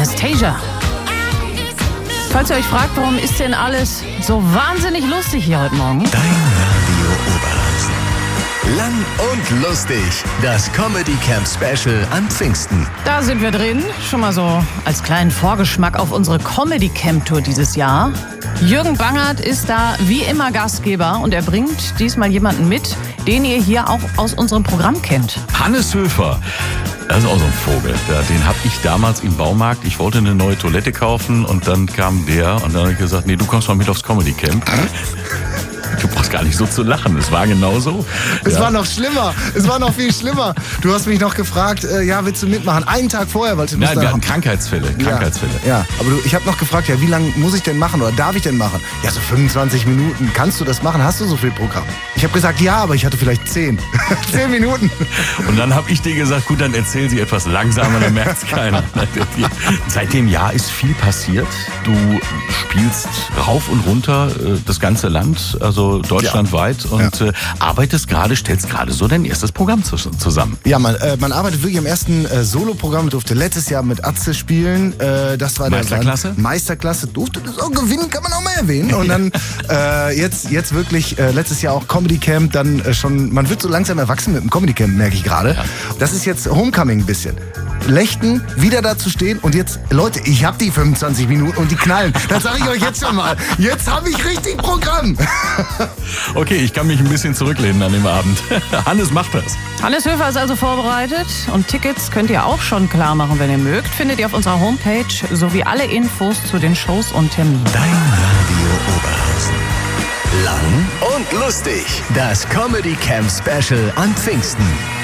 Anastasia. Falls ihr euch fragt, warum ist denn alles so wahnsinnig lustig hier heute Morgen? Dein Radio Oberhausen. Lang und lustig. Das Comedy Camp Special an Pfingsten. Da sind wir drin. Schon mal so als kleinen Vorgeschmack auf unsere Comedy Camp Tour dieses Jahr. Jürgen Bangert ist da wie immer Gastgeber und er bringt diesmal jemanden mit, den ihr hier auch aus unserem Programm kennt. Hannes Höfer. Das ist auch so ein Vogel. Den habe ich damals im Baumarkt. Ich wollte eine neue Toilette kaufen und dann kam der und dann habe ich gesagt, nee, du kommst mal mit aufs Comedy Camp. Du brauchst gar nicht so zu lachen, es war genau so. Es war noch schlimmer, es war noch viel schlimmer. Du hast mich noch gefragt, willst du mitmachen? Einen Tag vorher, weil du Nein, wir hatten Krankheitsfälle. Ja, aber ich habe noch gefragt, wie lange muss ich denn machen oder darf ich denn machen? Ja, so 25 Minuten. Kannst du das machen? Hast du so viel Programm? Ich habe gesagt, ja, aber ich hatte vielleicht 10. 10 Minuten. Und dann habe ich dir gesagt, gut, dann erzähl sie etwas langsamer, dann merkt es keiner. Seit dem Jahr ist viel passiert. Du spielst rauf und runter das ganze Land, also deutschlandweit und stellst gerade so dein erstes Programm zusammen. Ja, man arbeitet wirklich am ersten Soloprogramm, durfte letztes Jahr mit Atze spielen. Das war Meisterklasse? Meisterklasse, durfte das auch gewinnen, kann man auch mal erwähnen. Und dann jetzt wirklich letztes Jahr auch Comedy Camp, dann schon, man wird so langsam erwachsen mit dem Comedy Camp, merke ich gerade. Ja. Das ist jetzt Homecoming ein bisschen. Lechten, wieder da zu stehen und jetzt, Leute, ich habe die 25 Minuten und die knallen. Das sage ich euch jetzt schon mal. Jetzt habe ich richtig Programm. Okay, ich kann mich ein bisschen zurücklehnen an dem Abend. Hannes macht das. Hannes Höfer ist also vorbereitet und Tickets könnt ihr auch schon klar machen, wenn ihr mögt. Findet ihr auf unserer Homepage sowie alle Infos zu den Shows und Terminen. Dein Radio Oberhausen. Lang und lustig. Das Comedy Camp Special an Pfingsten.